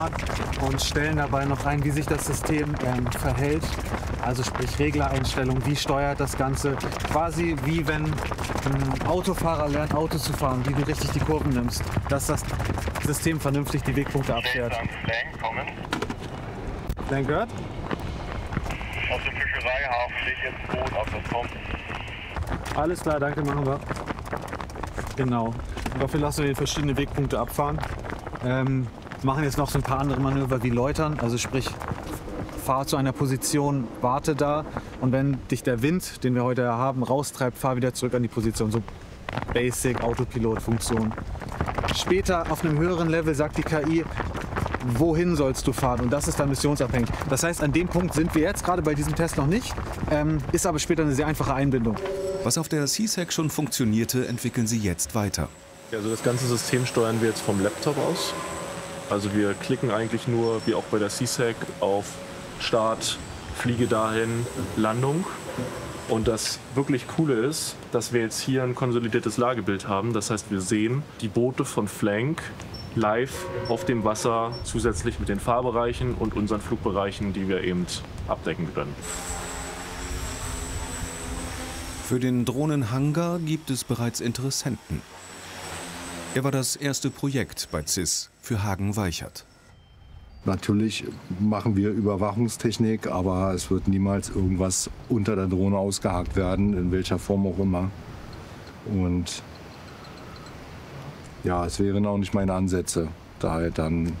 und stellen dabei noch ein, wie sich das System verhält. Also sprich Reglereinstellungen, wie steuert das Ganze. Quasi wie wenn ein Autofahrer lernt, Auto zu fahren, wie du richtig die Kurven nimmst. Dass das System vernünftig die Wegpunkte abfährt. Flank gehört? Aus dem Fischereihafen liegt jetzt Boot, ob das kommt. Alles klar, danke, machen wir. Genau. Dafür lassen wir die verschiedenen Wegpunkte abfahren. Machen jetzt noch so ein paar andere Manöver wie Läutern, also sprich, fahr zu einer Position, warte da und wenn dich der Wind, den wir heute haben, raustreibt, fahr wieder zurück an die Position. So Basic Autopilot-Funktion. Später auf einem höheren Level sagt die KI, wohin sollst du fahren, und das ist dann missionsabhängig. Das heißt, an dem Punkt sind wir jetzt gerade bei diesem Test noch nicht, ist aber später eine sehr einfache Einbindung. Was auf der CSAC schon funktionierte, entwickeln sie jetzt weiter. Also das ganze System steuern wir jetzt vom Laptop aus. Also wir klicken eigentlich nur, wie auch bei der CSAC, auf Start, Fliege dahin, Landung. Und das wirklich Coole ist, dass wir jetzt hier ein konsolidiertes Lagebild haben. Das heißt, wir sehen die Boote von Flank live auf dem Wasser, zusätzlich mit den Fahrbereichen und unseren Flugbereichen, die wir eben abdecken können. Für den Drohnenhangar gibt es bereits Interessenten. Er war das erste Projekt bei CIS für Hagen-Weichert. Natürlich machen wir Überwachungstechnik, aber es wird niemals irgendwas unter der Drohne ausgehakt werden, in welcher Form auch immer. Und ja, es wären auch nicht meine Ansätze, daher dann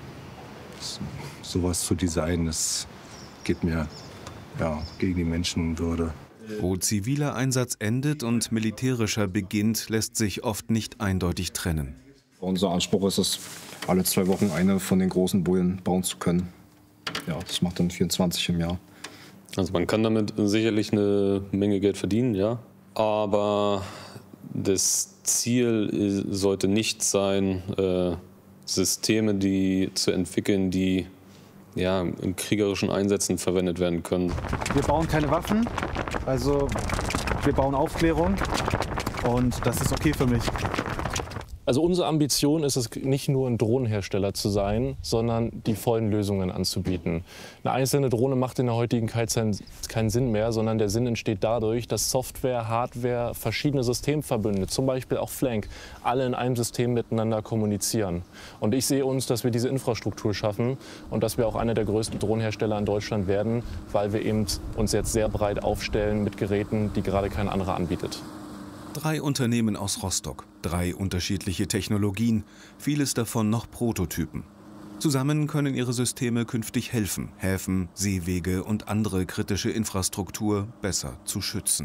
sowas zu designen. Das geht mir gegen die Menschenwürde. Wo ziviler Einsatz endet und militärischer beginnt, lässt sich oft nicht eindeutig trennen. Unser Anspruch ist es, alle 2 Wochen eine von den großen Bullen bauen zu können. Ja, das macht dann 24 im Jahr. Also man kann damit sicherlich eine Menge Geld verdienen, ja. Aber das Ziel sollte nicht sein, Systeme zu entwickeln, die in kriegerischen Einsätzen verwendet werden können. Wir bauen keine Waffen, also wir bauen Aufklärung und das ist okay für mich. Also unsere Ambition ist es, nicht nur ein Drohnenhersteller zu sein, sondern die vollen Lösungen anzubieten. Eine einzelne Drohne macht in der heutigen Zeit keinen Sinn mehr, sondern der Sinn entsteht dadurch, dass Software, Hardware, verschiedene Systemverbünde, zum Beispiel auch Flank, alle in einem System miteinander kommunizieren. Und ich sehe uns, dass wir diese Infrastruktur schaffen und dass wir auch einer der größten Drohnenhersteller in Deutschland werden, weil wir eben uns jetzt sehr breit aufstellen mit Geräten, die gerade kein anderer anbietet. 3 Unternehmen aus Rostock, 3 unterschiedliche Technologien, vieles davon noch Prototypen. Zusammen können ihre Systeme künftig helfen, Häfen, Seewege und andere kritische Infrastruktur besser zu schützen.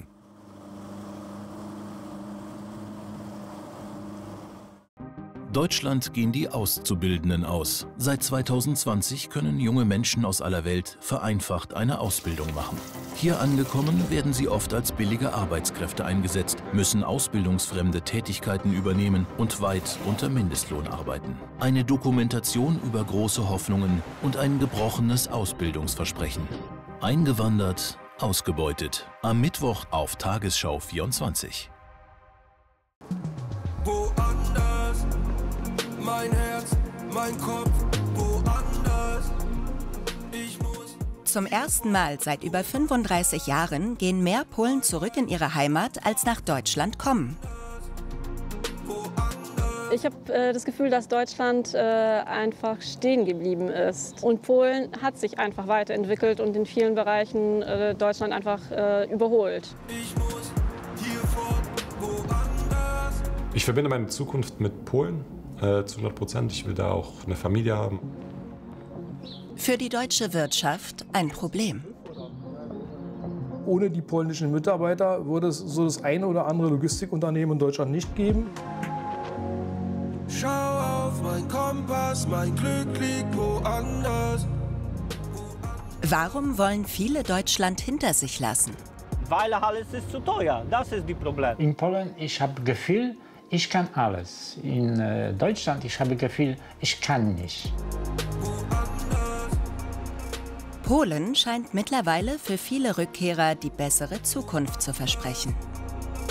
Deutschland gehen die Auszubildenden aus. Seit 2020 können junge Menschen aus aller Welt vereinfacht eine Ausbildung machen. Hier angekommen werden sie oft als billige Arbeitskräfte eingesetzt, müssen ausbildungsfremde Tätigkeiten übernehmen und weit unter Mindestlohn arbeiten. Eine Dokumentation über große Hoffnungen und ein gebrochenes Ausbildungsversprechen. Eingewandert, ausgebeutet. Am Mittwoch auf Tagesschau 24. Mein Herz, mein Kopf, woanders. Zum ersten Mal seit über 35 Jahren gehen mehr Polen zurück in ihre Heimat, als nach Deutschland kommen. Ich habe das Gefühl, dass Deutschland einfach stehen geblieben ist. Und Polen hat sich einfach weiterentwickelt und in vielen Bereichen Deutschland einfach überholt. Ich verbinde meine Zukunft mit Polen zu 100%. Ich will da auch eine Familie haben. Für die deutsche Wirtschaft ein Problem. Ohne die polnischen Mitarbeiter würde es so das eine oder andere Logistikunternehmen in Deutschland nicht geben. Schau auf mein Kompass, mein Glück liegt woanders. Warum wollen viele Deutschland hinter sich lassen? Weil alles ist zu teuer, das ist das Problem. In Polen, ich habe das Gefühl, ich kann alles. In Deutschland, ich habe das Gefühl, ich kann nicht. Polen scheint mittlerweile für viele Rückkehrer die bessere Zukunft zu versprechen.